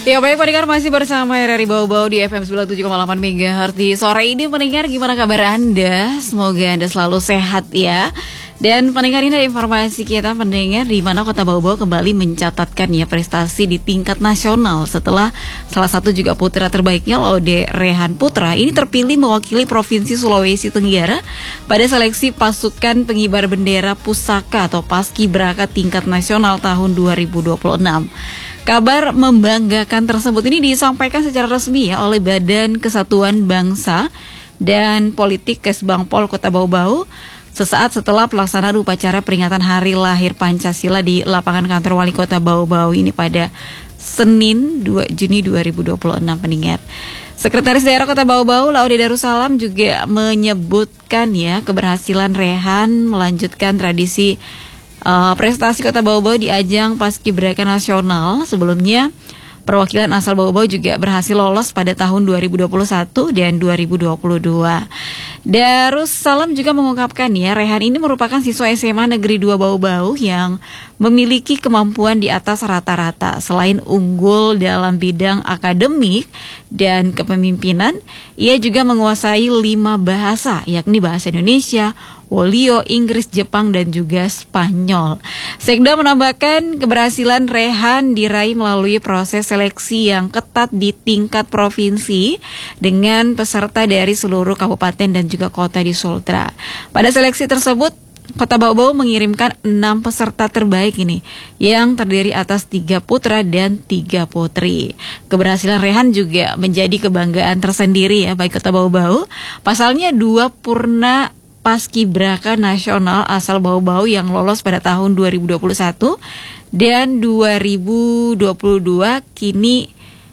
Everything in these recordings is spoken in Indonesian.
Ya baik pendengar, masih bersama RRI Bau-Bau di FM 97,8 MHz. Di sore ini pendengar, gimana kabar Anda? Semoga Anda selalu sehat ya. Dan pendengar, ini ada informasi kita pendengar di mana Kota Bau-Bau kembali mencatatkan ya prestasi di tingkat nasional setelah salah satu juga putra terbaiknya Laude Rehan Putra ini terpilih mewakili Provinsi Sulawesi Tenggara pada seleksi pasukan pengibar bendera pusaka atau Paskibraka tingkat nasional tahun 2026. Kabar membanggakan tersebut ini disampaikan secara resmi ya oleh Badan Kesatuan Bangsa dan Politik Kesbangpol Kota Bau-Bau sesaat setelah pelaksanaan upacara peringatan Hari Lahir Pancasila di lapangan kantor Wali Kota Bau-Bau ini pada Senin 2 Juni 2026 pendengar. Sekretaris Daerah Kota Bau-Bau Laude Darussalam juga menyebutkan ya keberhasilan Rehan melanjutkan tradisi prestasi Kota Bau-Bau di ajang Paskibraka Nasional. Sebelumnya perwakilan asal Bau-Bau juga berhasil lolos pada tahun 2021 dan 2022. Darussalam juga mengungkapkan ya, Rehan ini merupakan siswa SMA Negeri 2 Bau-Bau yang memiliki kemampuan di atas rata-rata. Selain unggul dalam bidang akademik dan kepemimpinan, ia juga menguasai 5 bahasa, yakni bahasa Indonesia, Wolio, Inggris, Jepang, dan juga Spanyol. Sekda menambahkan keberhasilan Rehan diraih melalui proses seleksi yang ketat di tingkat provinsi dengan peserta dari seluruh kabupaten dan juga kota di Sultra. Pada seleksi tersebut, Kota Bau-Bau mengirimkan 6 peserta terbaik ini yang terdiri atas 3 putra dan 3 putri. Keberhasilan Rehan juga menjadi kebanggaan tersendiri ya bagi Kota Bau-Bau. Pasalnya 2 purna Paskibraka Nasional asal Bau-Bau yang lolos pada tahun 2021 dan 2022 kini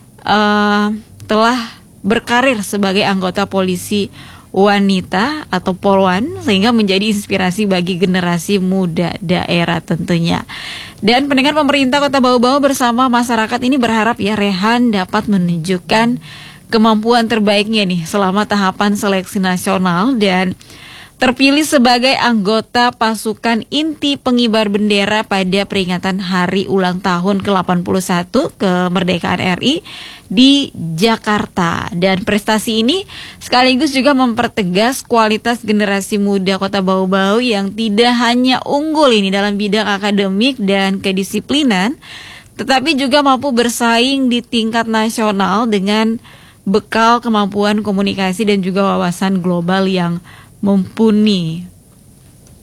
telah berkarir sebagai anggota polisi wanita atau Polwan, sehingga menjadi inspirasi bagi generasi muda daerah tentunya. Dan pendengar, pemerintah Kota Bau-Bau bersama masyarakat ini berharap ya Rehan dapat menunjukkan kemampuan terbaiknya nih selama tahapan seleksi nasional dan terpilih sebagai anggota pasukan inti pengibar bendera pada peringatan Hari Ulang Tahun ke-81 kemerdekaan RI di Jakarta. Dan prestasi ini sekaligus juga mempertegas kualitas generasi muda Kota Bau-Bau yang tidak hanya unggul ini dalam bidang akademik dan kedisiplinan, tetapi juga mampu bersaing di tingkat nasional dengan bekal kemampuan komunikasi dan juga wawasan global yang mumpuni